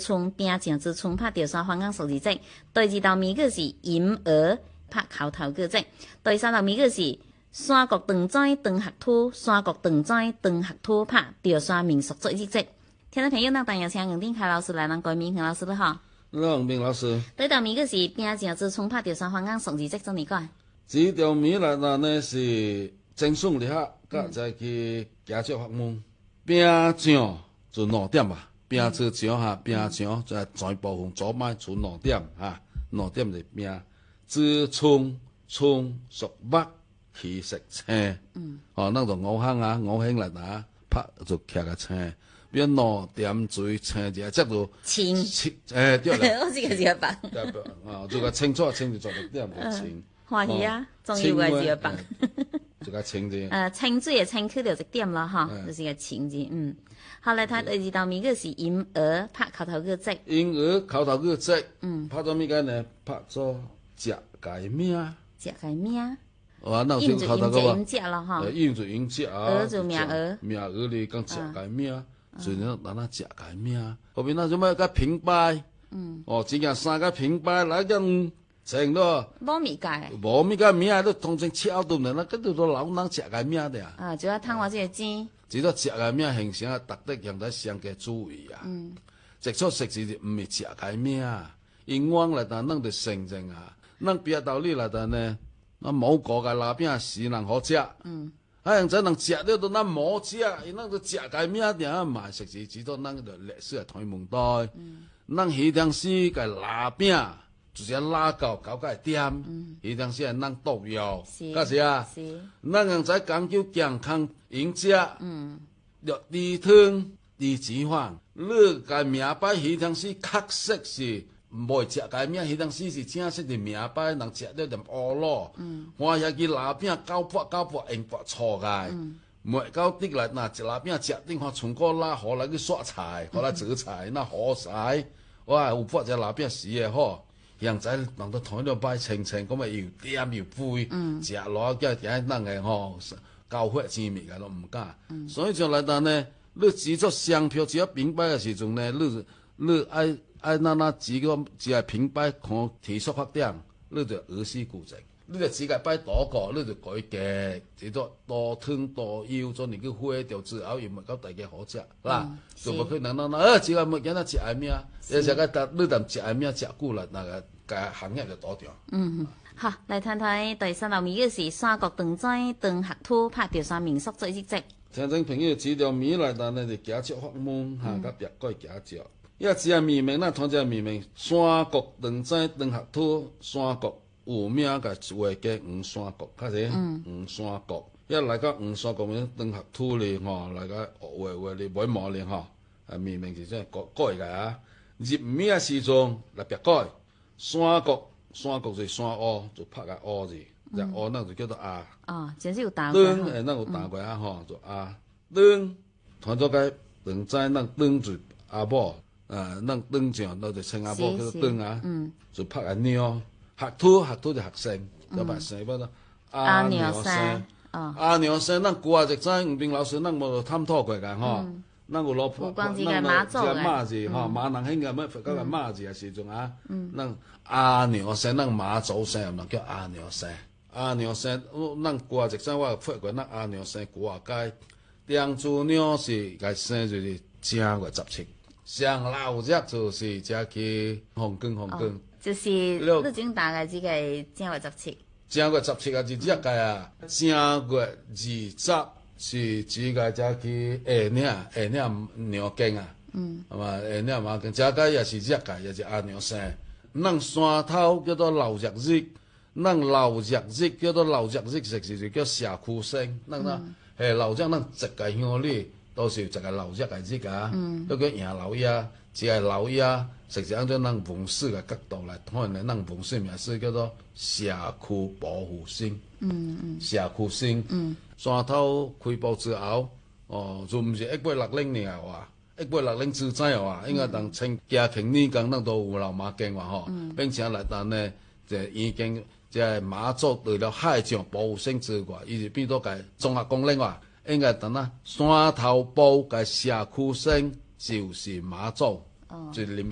春，平静之春拍潮汕返港数字节。第二道谜语是银鹅拍口头句节。第三道谜语是山国长仔长学土，山国长仔长学土拍潮汕民俗做一节。听众朋友，咱当然请杨定凯老师来，咱改名平老师了哈。 杨明老师， 第一道谜语是平静之春拍潮汕返港数字节，怎么讲？ 这条谜来呢是精选日下，甲再去家长学问。平静就2点吧，平之静哈，平静就全部分做卖出2点哈，2点就平。之春春属木，气色青。哦，咱就5项啊，5项来拿拍就徛个青。变2点水青者，这就青。 对了。 我这个是棒。 对啊，就个清楚清就做6点就青。 欢喜啊，终于有个棒。 就个青字。 清水的清去掉1点了哈，就是个青字。好，来睇第二道谜语是银鹅拍口头句节。 银鹅口头句节。拍做咩个呢？拍做食改名。 食改名。 哇，那有口头句话。食了哈。 应就应食啊。 鹅就名鹅。 名鹅哩讲食改名，所以咱食改名。后面那什么个平摆。哦，只件3个平摆来个。成咯， 无物解， 无物解名都通成超度呢，那跟住都老人食个名的啊。就要贪我这个钱。 只要食个名形成啊，特得让咱相加注意啊。直出食事就唔是食个名，因往来但咱就承认啊，咱别道理来但呢，咱冇个个拉饼是人好食。像咱人食了都咱冇食，因咱就食个名点嘛食事，只到咱就历史系台问代。咱迄当时个拉饼。就是拉到个点，伊当时系咱毒药，假是啊。咱人在讲究健康饮食，要低糖、低脂肪。你个名牌迄当时确实是袂食个名，迄当时是正式的名牌，人食了点乌咯。欢喜去拉饼900用8错个，袂到得来那一拉饼食顶看全国拉好来去刷菜，好来做菜，那好菜，哇有8只拉饼死的好。样仔人都同一摆清清，咁咪又点又肥，食落叫惊咱个吼高血脂物个都唔敢。所以就来到呢，你只做商票，只要平摆个时阵呢，你爱那几个只系平摆看提速发点，你就儿时固正。你就只个摆多个，你就改价，只做多汤多油，做你个火掉之后又唔够大家好食，啦，就无可能只个物件那食个命，而且个你啖食个命食久了，那个行业就多掉。 好，来谈谈第三道谜语是三国长仔长学土拍潮汕民俗做一节。 听众朋友，这条谜来但呢就家长发问哈，甲别个家长。要只个谜面，咱通只谜面，三国长仔长学土，三国。有名个话叫黄山国，较是黄山国。要来到黄山国面长学土哩吼，来个话哩买毛哩吼，明明是这改个啊。入名时阵来别改，山国就是山乌，就拍个乌字，只乌咱就叫做阿。 哦，真是有打过。 咱有打过啊吼，就阿。咱传做个长仔，咱长就阿母，咱长上，咱就称阿母叫做长啊，就拍个鸟。学土就学生，就白生不咯？阿娘生，阿娘生，咱古话就知，吴斌老师，咱无探讨过个吼。咱有老婆， 咱有马字吼，马人兴个乜佛教个马字个时阵啊，咱阿娘生，咱马祖生，又叫阿娘生。阿娘生，咱古话就知，我发过咱阿娘生古话街，两猪娘是个生就是正月17，上老日就是只去红光。 就是你整大概这个正月17， 正月17啊，是这个啊。正月20是这个才去下岭娘经啊，係嘛？下岭嘛，这个也是这个，也是阿娘生。咱山头叫做老日日，咱老日日叫做老日日，实是就叫社区生。咱老日咱一个乡里都是一个老日个日啊，都叫迎老爷，一个老爷。实际按照咱文史的角度来看呢，咱文史名是叫做社区保护生。社区生。山头开埠之后，就唔是1860尔哇，1860之前哇，应该当清嘉庆年间，咱都有老马经哇吼，并且来当呢，就已经即系马祖除了海上保护生之外，伊就变做个综合功能哇，应该当山头堡个社区生就是马祖，就是里面。